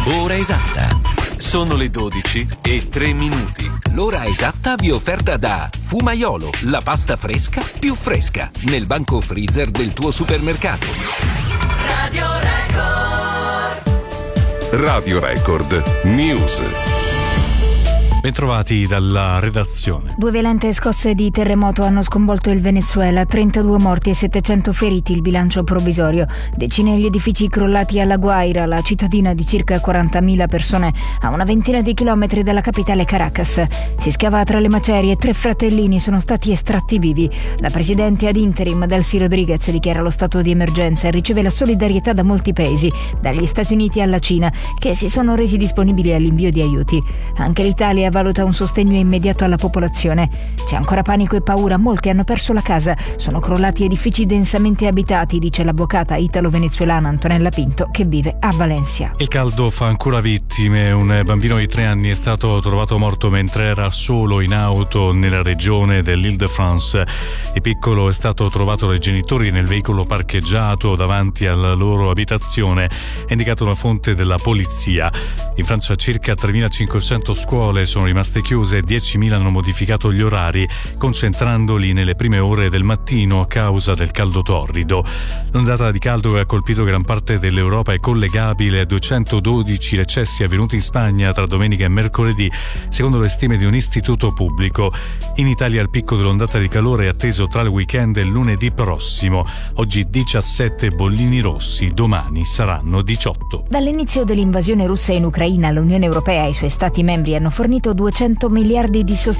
Ora esatta. Sono le 12:03. L'ora esatta vi è offerta da Fumaiolo, la pasta fresca più fresca, nel banco freezer del tuo supermercato. Radio Record. Radio Record News. Bentrovati dalla redazione. 2 violente scosse di terremoto hanno sconvolto il Venezuela, 32 morti e 700 feriti il bilancio provvisorio. Decine gli edifici crollati alla Guaira, la cittadina di circa 40.000 persone a una ventina di chilometri dalla capitale Caracas. Si scava tra le macerie, 3 fratellini sono stati estratti vivi. La presidente ad interim Delcy Rodriguez dichiara lo stato di emergenza e riceve la solidarietà da molti paesi, dagli Stati Uniti alla Cina, che si sono resi disponibili all'invio di aiuti. Anche l'Italia valuta un sostegno immediato alla popolazione. C'è ancora panico e paura, molti hanno perso la casa, sono crollati edifici densamente abitati, dice l'avvocata italo-venezuelana Antonella Pinto, che vive a Valencia. Il caldo fa ancora vittime. Un bambino di 3 anni è stato trovato morto mentre era solo in auto nella regione dell'Île-de-France. Il piccolo è stato trovato dai genitori nel veicolo parcheggiato davanti alla loro abitazione, è indicato una fonte della polizia. In Francia circa 3.500 scuole sono rimaste chiuse e 10.000 hanno modificato gli orari, concentrandoli nelle prime ore del mattino a causa del caldo torrido. L'ondata di caldo che ha colpito gran parte dell'Europa è collegabile a 212 recessi avvenuti in Spagna tra domenica e mercoledì, secondo le stime di un istituto pubblico. In Italia il picco dell'ondata di calore è atteso tra il weekend e il lunedì prossimo. Oggi 17 bollini rossi, domani saranno 18. Dall'inizio dell'invasione russa in Ucraina, l'Unione Europea e i suoi Stati membri hanno fornito 200 miliardi di sostegno